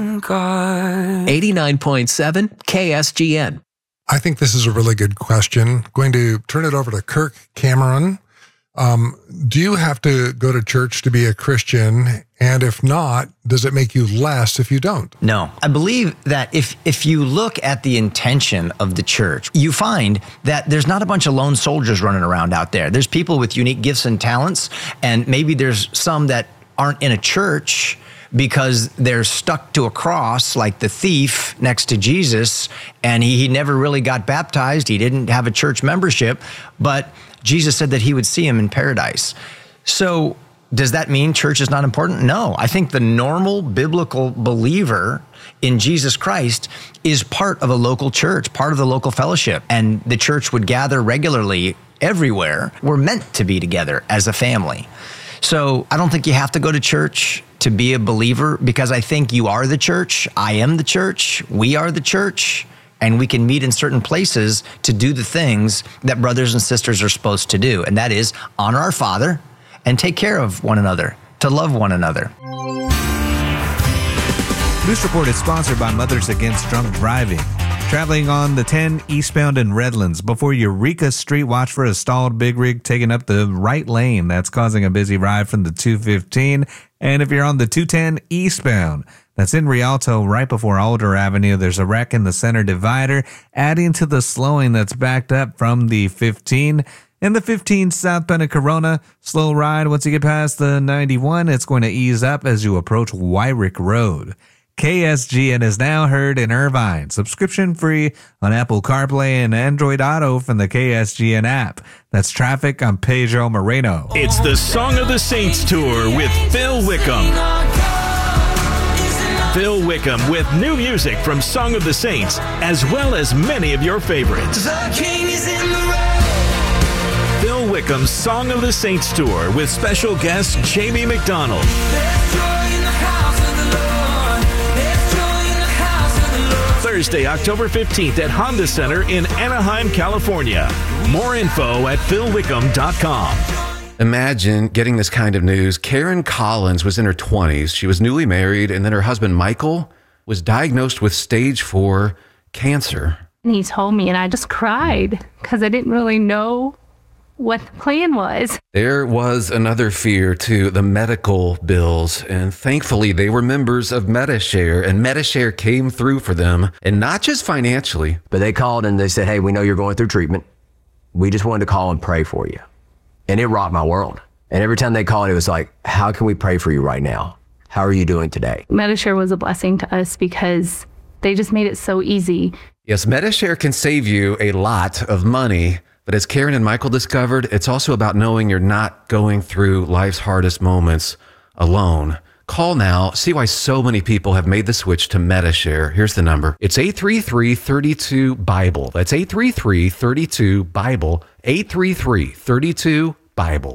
89.7 KSGN. I think this is a really good question. Going to turn it over to Kirk Cameron. Do you have to go to church to be a Christian? And if not, does it make you less if you don't? No. I believe that if you look at the intention of the church, you find that there's not a bunch of lone soldiers running around out there. There's people with unique gifts and talents, and maybe there's some that aren't in a church because they're stuck to a cross like the thief next to Jesus, and he never really got baptized. He didn't have a church membership, but Jesus said that he would see him in paradise. So does that mean church is not important? No. I think the normal biblical believer in Jesus Christ is part of a local church, part of the local fellowship, and the church would gather regularly everywhere. We're meant to be together as a family. So I don't think you have to go to church to be a believer, because I think you are the church. I am the church. We are the church. And we can meet in certain places to do the things that brothers and sisters are supposed to do. And that is honor our Father and take care of one another, to love one another. This report is sponsored by Mothers Against Drunk Driving. Traveling on the 10 eastbound in Redlands, before Eureka Street, watch for a stalled big rig taking up the right lane. That's causing a busy ride from the 215. And if you're on the 210 eastbound, that's in Rialto right before Alder Avenue, there's a wreck in the center divider, adding to the slowing that's backed up from the 15. In the 15 southbound of Corona, slow ride. Once you get past the 91, it's going to ease up as you approach Wyrick Road. KSGN is now heard in Irvine, subscription free on Apple CarPlay and Android Auto from the KSGN app. That's traffic on Pedro Moreno. It's the Song of the Saints Tour with Phil Wickham. Phil Wickham with new music from Song of the Saints, as well as many of your favorites. Phil Wickham's Song of the Saints Tour with special guest Jamie McDonald. Thursday, October 15th at Honda Center in Anaheim, California. More info at philwickham.com. Imagine getting this kind of news. Karen Collins was in her 20s. She was newly married, and then her husband, Michael, was diagnosed with stage 4 cancer. And he told me, and I just cried because I didn't really know what the plan was. There was another fear to the medical bills, and thankfully they were members of Medi-Share, and Medi-Share came through for them, and not just financially. But they called and they said, hey, we know you're going through treatment. We just wanted to call and pray for you. And it rocked my world. And every time they called, it was like, how can we pray for you right now? How are you doing today? Medi-Share was a blessing to us because they just made it so easy. Yes, Medi-Share can save you a lot of money. But as Karen and Michael discovered, it's also about knowing you're not going through life's hardest moments alone. Call now. See why so many people have made the switch to Medi-Share. Here's the number. It's 833-32-BIBLE. That's 833-32-BIBLE. 833-32-BIBLE.